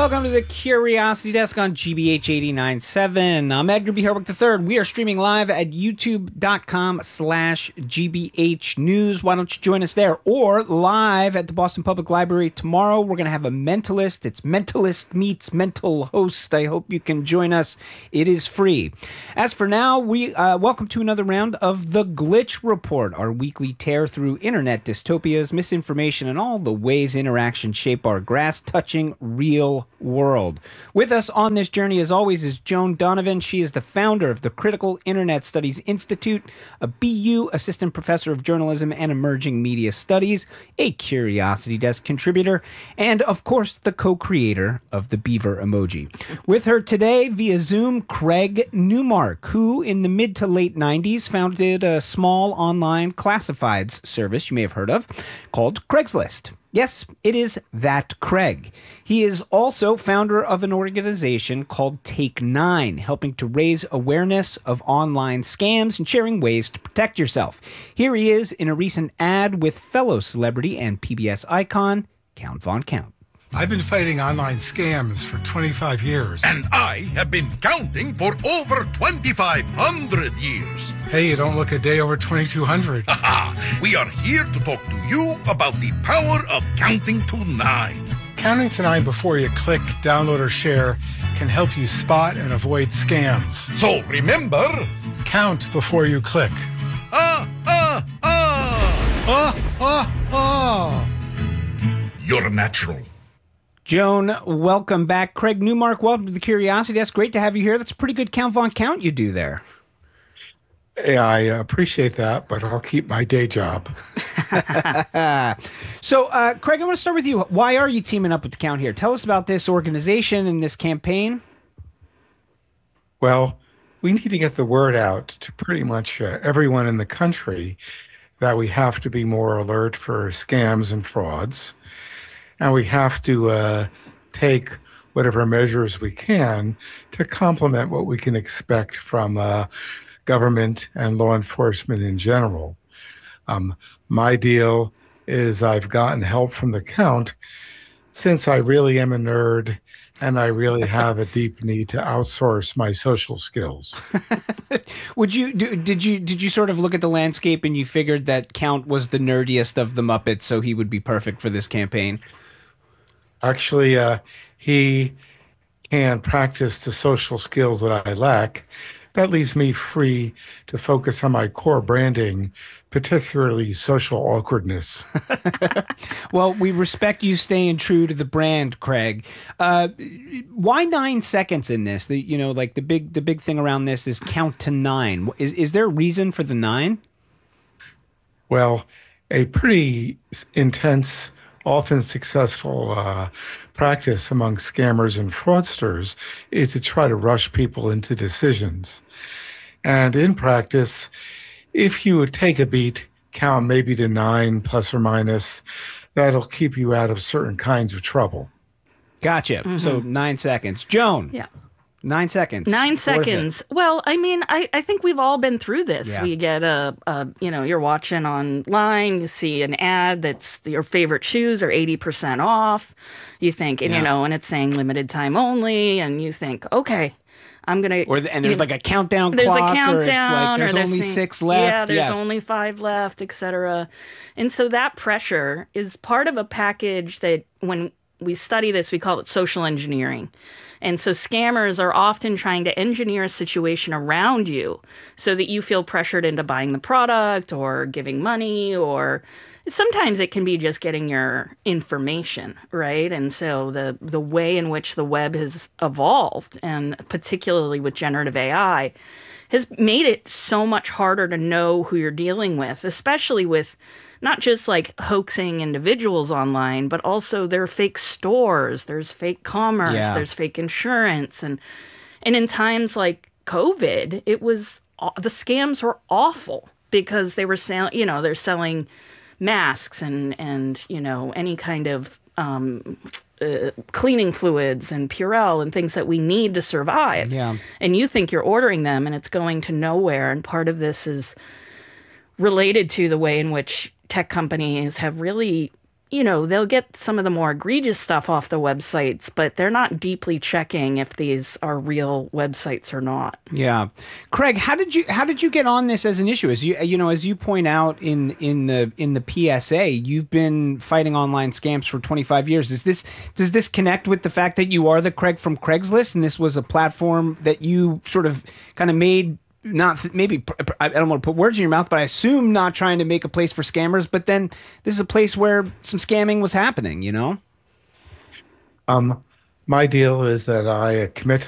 Welcome to the Curiosity Desk on GBH 89.7. I'm Edgar B. Herwick III. We are streaming live at youtube.com/GBH News. Why don't you join us there? Or live at the Boston Public Library tomorrow. We're going to have a mentalist. It's Mentalist Meets Mental Host. I hope you can join us. It is free. As for now, we welcome to another round of The Glitch Report, our weekly tear through internet dystopias, misinformation, and all the ways interactions shape our grass-touching real world. With us on this journey, as always, is Joan Donovan. She is the founder of the Critical Internet Studies Institute, a BU assistant professor of journalism and emerging media studies, a Curiosity Desk contributor, and, of course, the co-creator of the beaver emoji. With her today, via Zoom, Craig Newmark, who, in the mid to late 90s, founded a small online classifieds service you may have heard of called Craigslist. Yes, it is that Craig. He is also founder of an organization called Take9, helping to raise awareness of online scams and sharing ways to protect yourself. Here he is in a recent ad with fellow celebrity and PBS icon, Count Von Count. I've been fighting online scams for 25 years. And I have been counting for over 2,500 years. Hey, you don't look a day over 2,200. We are here to talk to you about the power of counting to 9. Counting to 9 before you click, download, or share can help you spot and avoid scams. So remember... Count before you click. You're natural. Joan, welcome back. Craig Newmark, welcome to the Curiosity Desk. Great to have you here. That's a pretty good Count Von Count you do there. Yeah, I appreciate that, but I'll keep my day job. So, Craig, I want to start with you. Why are you teaming up with the Count here? Tell us about this organization and this campaign. Well, we need to get the word out to pretty much everyone in the country that we have to be more alert for scams and frauds. And we have to take whatever measures we can to complement what we can expect from government and law enforcement in general. My deal is I've gotten help from the Count since I really am a nerd and I really have a deep need to outsource my social skills. Did you sort of look at the landscape and you figured that Count was the nerdiest of the Muppets, so he would be perfect for this campaign? Actually, he can practice the social skills that I lack. That leaves me free to focus on my core branding, particularly social awkwardness. Well, we respect you staying true to the brand, Craig. Why 9 seconds in this? The big thing around this is count to 9. Is there a reason for the 9? Well, a pretty intense, often successful practice among scammers and fraudsters is to try to rush people into decisions. And in practice, if you would take a beat, count maybe to 9 plus or minus, that'll keep you out of certain kinds of trouble. Gotcha. Mm-hmm. So 9 seconds. Joan. Yeah. 9 seconds. 9 seconds. Well, I mean, I think we've all been through this. Yeah. We get you're watching online, you see an ad that's your favorite shoes are 80% off. You think, and it's saying limited time only, and you think, okay, I'm going to... And there's like a countdown clock. There's a countdown. Or it's like there's only 6 left. Yeah, there's only 5 left, etc. And so that pressure is part of a package that when we study this, we call it social engineering. And so scammers are often trying to engineer a situation around you so that you feel pressured into buying the product or giving money, or sometimes it can be just getting your information, right? And so the way in which the web has evolved, and particularly with generative AI, has made it so much harder to know who you're dealing with, especially with not just like hoaxing individuals online, but also there are fake stores, there's fake commerce, there's fake insurance. And in times like COVID, the scams were awful because they were they're selling masks and any kind of cleaning fluids and Purell and things that we need to survive. Yeah. And you think you're ordering them and it's going to nowhere. And part of this is related to the way in which tech companies have really, they'll get some of the more egregious stuff off the websites, but they're not deeply checking if these are real websites or not. Yeah. Craig, how did you get on this as an issue? As you point out in the PSA, you've been fighting online scams for 25 years. Does this connect with the fact that you are the Craig from Craigslist, and this was a platform that you sort of kind of made, not maybe, I don't want to put words in your mouth, but I assume not trying to make a place for scammers, but then this is a place where some scamming was happening, My deal is that I commit to